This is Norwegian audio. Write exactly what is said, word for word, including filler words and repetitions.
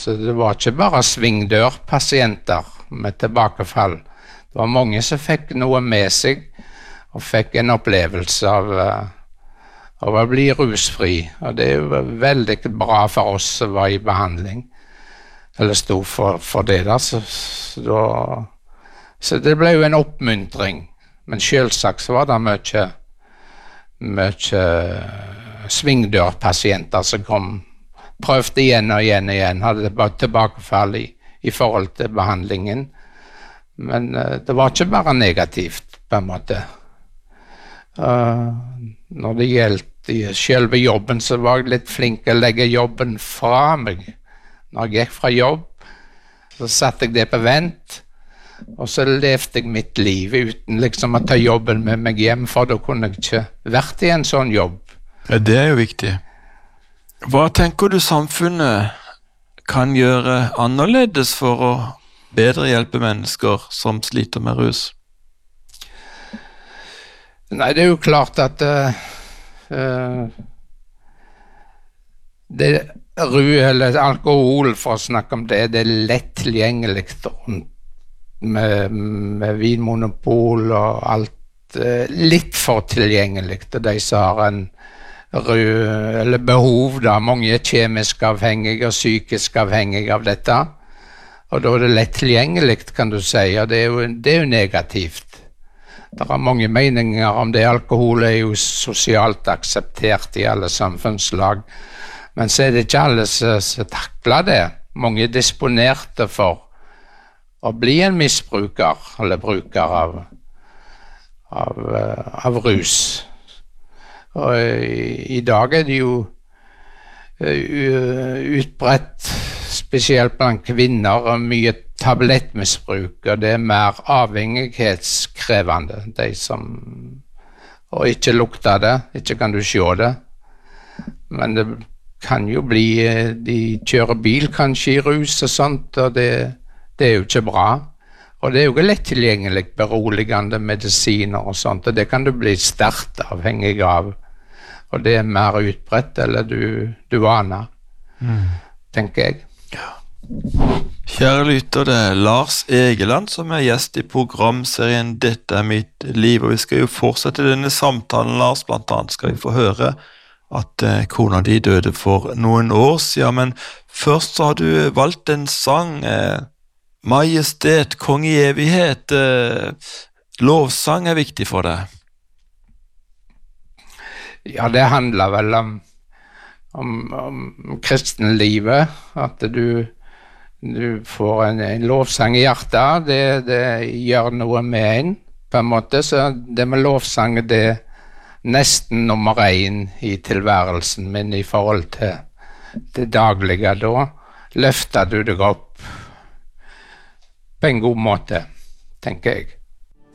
Så det var ikke bare svingdørpasienter med tilbakefall. Det var mange som fikk noe med seg, og fikk en opplevelse av, av å bli rusfri. Og det er jo veldig bra for oss som var i behandling, eller stod for, for det da. Så, så, da. så det ble jo en oppmuntring. Men selvsagt så var det mye, mye svingdørpasienter som kom, prøvde igjen og igjen og igjen, hadde bare tilbakefall i, i forhold til behandlingen. Men uh, det var ikke bare negativt, på en måte. Uh, når det gjeldt i selve jobben, så var jeg litt flink å legge jobben fra meg. Når jeg gikk fra jobb, så satte jeg det på vent, og så levde jeg mitt liv uten liksom å ta jobben med meg hjem, for da kunne jeg ikke vært i en sånn jobb. Ja, det er jo viktig. Hva tenker du samfunnet kan gjøre annerledes for å bedre hjelpe mennesker som sliter med rus? Nei, det er jo klart at uh, uh, det ru eller alkohol, for å snakke om det, det er lett tilgjengelig rundt med, med vinmonopol og alt, uh, litt for tilgjengelig til de som har en ru, eller behov da. Mange er kjemisk avhengige og psykisk avhengige av dette, og da er det lett tilgjengelig, kan du si, og det er jo, det er jo negativt. Det er mange meninger om det. Alkohol er jo sosialt akseptert i alle samfunnslag, men så er det ikke alle som takler det. Mange er disponerte for å bli en misbruker, eller bruker av, av, av rus. Og i, i dag er det jo utbredt, spesielt blant kvinner, og mye tablettmisbruk, og det er mer avhengighetskrevende, de som og ikke lukter det, ikke kan du se det, men det kan jo bli, de kjører bil kanskje i rus og sånt, og det, det er jo ikke bra, og det er jo ikke lett tilgjengelig beroligende medisiner og sånt, og det kan du bli sterkt avhengig av, og det er mer utbredt, eller du, du aner, mm. tenker jeg. Ja. Kjære lytter, det er Lars Egeland som er gjest i programserien Dette er mitt liv, og vi skal jo fortsette denne samtalen, Lars. Blant annet skal vi få høre at eh, kona di døde for noen år siden, men først så har du valgt en sang, eh, Majestet, Kong i evighet. Eh, lovsang er viktig for deg. Ja, det handler vel om om, om kristenlivet, at du Du får en, en lovsang i hjertet, det, det gjør noe med en, på en måte, så det med lovsang, det er nesten nummer én i tilværelsen min i forhold til det daglige. Da løfter du deg opp på en god måte, tenker jeg.